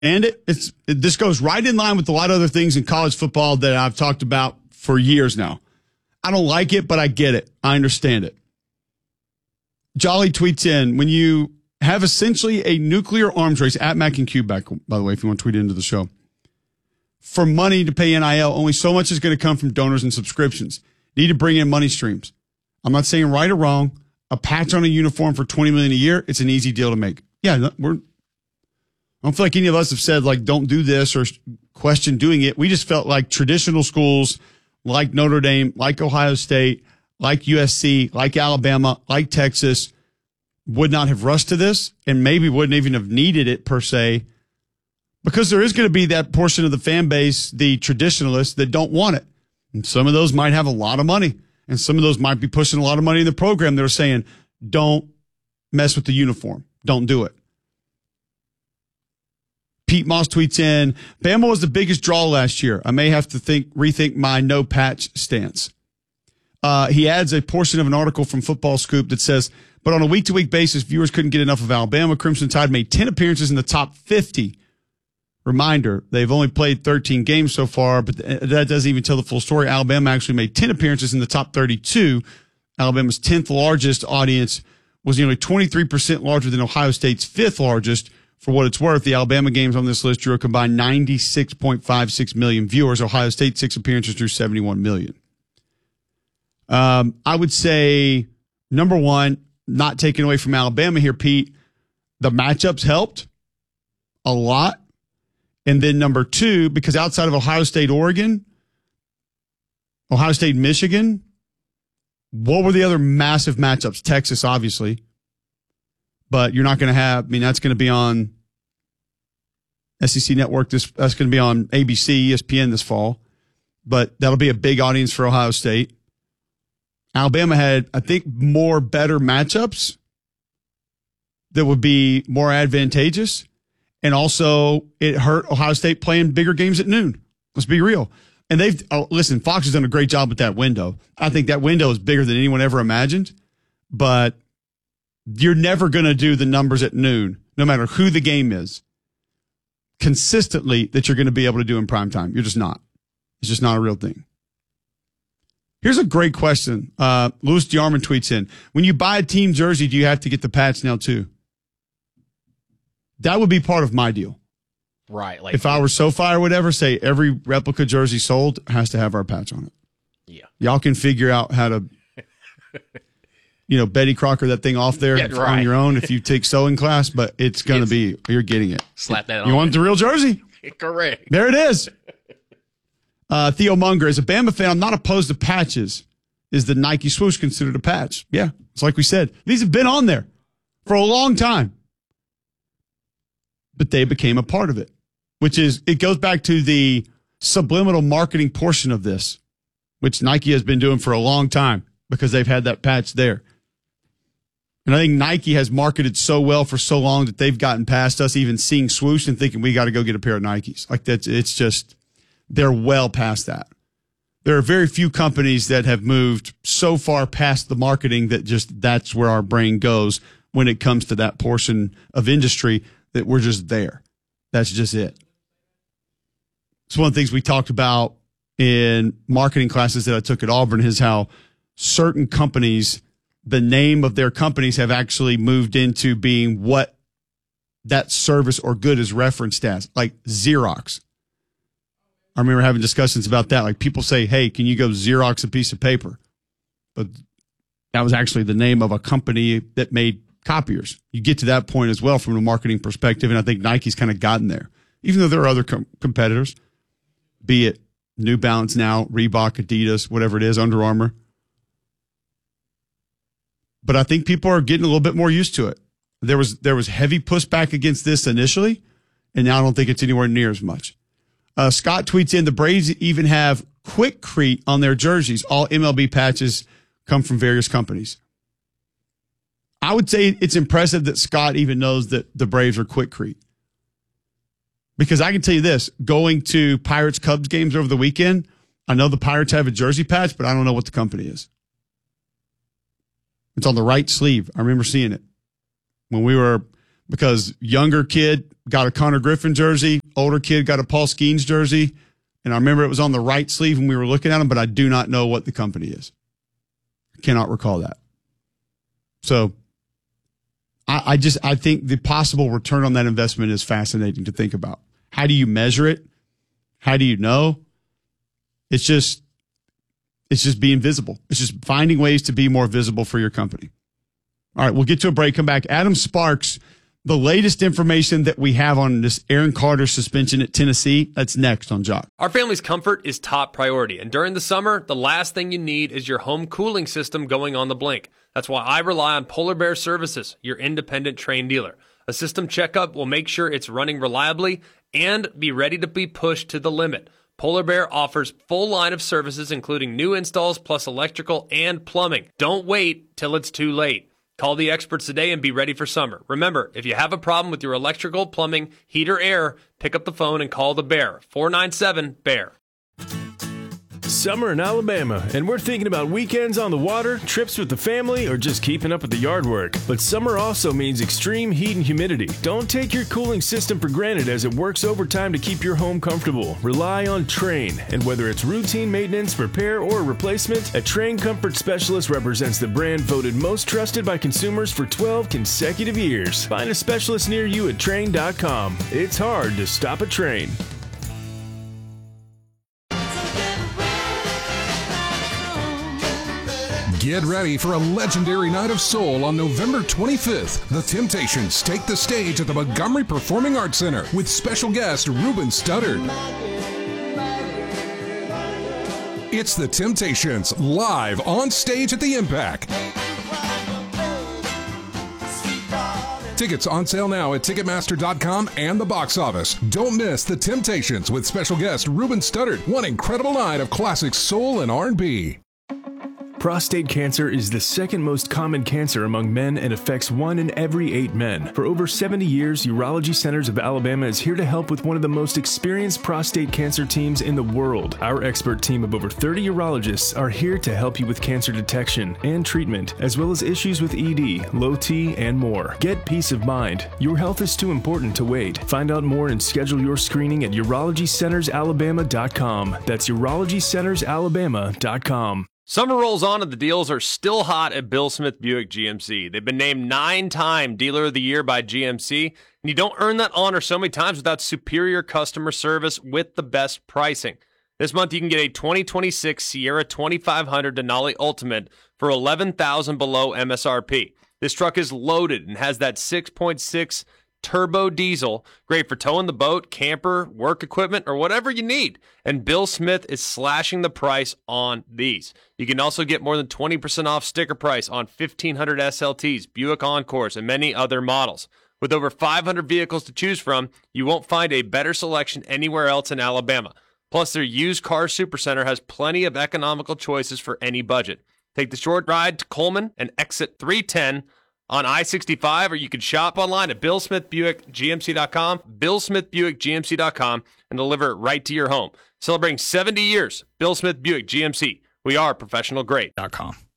And this goes right in line with a lot of other things in college football that I've talked about for years now. I don't like it, but I get it. I understand it. Jolly tweets in, when you have essentially a nuclear arms race at Mac and Q, back, by the way, if you want to tweet into the show, for money to pay NIL, only so much is going to come from donors and subscriptions. Need to bring in money streams. I'm not saying right or wrong. A patch on a uniform for $20 million a year, it's an easy deal to make. Yeah, I don't feel like any of us have said, like, don't do this or question doing it. We just felt like traditional schools like Notre Dame, like Ohio State, like USC, like Alabama, like Texas would not have rushed to this and maybe wouldn't even have needed it per se, because there is going to be that portion of the fan base, the traditionalists, that don't want it. And some of those might have a lot of money, and some of those might be pushing a lot of money in the program. They're saying, don't mess with the uniform. Don't do it. Pete Moss tweets in, Bama was the biggest draw last year. I may have to rethink my no patch stance. He adds a portion of an article from Football Scoop that says, but on a week-to-week basis, viewers couldn't get enough of Alabama. Crimson Tide made 10 appearances in the top 50. Reminder, they've only played 13 games so far, but that doesn't even tell the full story. Alabama actually made 10 appearances in the top 32. Alabama's 10th largest audience was nearly 23% larger than Ohio State's 5th largest. For what it's worth, the Alabama games on this list drew a combined 96.56 million viewers. Ohio State 6 appearances drew 71 million. I would say, number one, not taking away from Alabama here, Pete, the matchups helped a lot. And then number two, because outside of Ohio State, Oregon, Ohio State, Michigan, what were the other massive matchups? Texas, obviously. But you're not going to have, that's going to be on SEC Network. That's going to be on ABC, ESPN this fall. But that'll be a big audience for Ohio State. Alabama had, I think, better matchups that would be more advantageous. And also, it hurt Ohio State playing bigger games at noon. Let's be real. And listen, Fox has done a great job with that window. I think that window is bigger than anyone ever imagined. But you're never going to do the numbers at noon, no matter who the game is, consistently, that you're going to be able to do in prime time. You're just not. It's just not a real thing. Here's a great question. Louis Diarman tweets in, when you buy a team jersey, do you have to get the patch now too? That would be part of my deal. Right. Like, if I were SoFi or whatever, say every replica jersey sold has to have our patch on it. Yeah. Y'all can figure out how to, Betty Crocker that thing off there on your own if you take sewing class, but it's going to be, you're getting it. Slap that on. You want the real jersey? Correct. There it is. Theo Munger, as a Bama fan, I'm not opposed to patches. Is the Nike swoosh considered a patch? Yeah. It's like we said. These have been on there for a long time. But they became a part of it, which is, it goes back to the subliminal marketing portion of this, which Nike has been doing for a long time because they've had that patch there. And I think Nike has marketed so well for so long that they've gotten past us even seeing swoosh and thinking we got to go get a pair of Nikes. Like it's just, they're well past that. There are very few companies that have moved so far past the marketing that just that's where our brain goes when it comes to that portion of industry, that we're just there. That's just it. It's one of the things we talked about in marketing classes that I took at Auburn is how certain companies, the name of their companies have actually moved into being what that service or good is referenced as, like Xerox. I remember having discussions about that. Like people say, hey, can you go Xerox a piece of paper? But that was actually the name of a company that made copiers. You get to that point as well from a marketing perspective, and I think Nike's kind of gotten there. Even though there are other competitors, be it New Balance now, Reebok, Adidas, whatever it is, Under Armour. But I think people are getting a little bit more used to it. There was heavy pushback against this initially, and now I don't think it's anywhere near as much. Scott tweets in, the Braves even have Quikrete on their jerseys. All MLB patches come from various companies. I would say it's impressive that Scott even knows that the Braves are Quikrete. Because I can tell you this, going to Pirates-Cubs games over the weekend, I know the Pirates have a jersey patch, but I don't know what the company is. It's on the right sleeve. I remember seeing it. When we were because younger kid got a Connor Griffin jersey, older kid got a Paul Skeens jersey. And I remember it was on the right sleeve when we were looking at them, but I do not know what the company is. I cannot recall that. So I think the possible return on that investment is fascinating to think about. How do you measure it? How do you know? It's just being visible. It's just finding ways to be more visible for your company. All right, we'll get to a break, come back. Adam Sparks, the latest information that we have on this Aaron Carter suspension at Tennessee, that's next on Jock. Our family's comfort is top priority, and during the summer, the last thing you need is your home cooling system going on the blink. That's why I rely on Polar Bear Services, your independent Trane dealer. A system checkup will make sure it's running reliably and be ready to be pushed to the limit. Polar Bear offers full line of services, including new installs plus electrical and plumbing. Don't wait till it's too late. Call the experts today and be ready for summer. Remember, if you have a problem with your electrical, plumbing, heat, or air, pick up the phone and call the Bear. 497-BEAR. Summer in Alabama, and we're thinking about weekends on the water, trips with the family, or just keeping up with the yard work. But summer also means extreme heat and humidity. Don't take your cooling system for granted as it works overtime to keep your home comfortable. Rely on Trane, and whether it's routine maintenance, repair, or replacement, a Trane Comfort Specialist represents the brand voted most trusted by consumers for 12 consecutive years. Find a specialist near you at Trane.com. It's hard to stop a Trane. Get ready for a legendary night of soul on November 25th. The Temptations take the stage at the Montgomery Performing Arts Center with special guest Ruben Studdard. It's the Temptations live on stage at the Impact. Tickets on sale now at Ticketmaster.com and the box office. Don't miss the Temptations with special guest Ruben Studdard. One incredible night of classic soul and R&B. Prostate cancer is the second most common cancer among men and affects 1 in every 8 men. For over 70 years, Urology Centers of Alabama is here to help with one of the most experienced prostate cancer teams in the world. Our expert team of over 30 urologists are here to help you with cancer detection and treatment, as well as issues with ED, low T, and more. Get peace of mind. Your health is too important to wait. Find out more and schedule your screening at UrologyCentersAlabama.com. That's UrologyCentersAlabama.com. Summer rolls on and the deals are still hot at Bill Smith Buick GMC. They've been named 9-time Dealer of the Year by GMC, and you don't earn that honor so many times without superior customer service with the best pricing. This month you can get a 2026 Sierra 2500 Denali Ultimate for $11,000 below MSRP. This truck is loaded and has that 6.6 turbo diesel, great for towing the boat, camper, work equipment, or whatever you need. And Bill Smith is slashing the price on these. You can also get more than 20% off sticker price on 1500 SLTs, Buick Encores, and many other models. With over 500 vehicles to choose from, you won't find a better selection anywhere else in Alabama. Plus, their used car supercenter has plenty of economical choices for any budget. Take the short ride to Coleman and exit 310 on I-65, or you can shop online at BillSmithBuickGMC.com, BillSmithBuickGMC.com, and deliver it right to your home. Celebrating 70 years, Bill Smith Buick GMC. We are professional grade.com.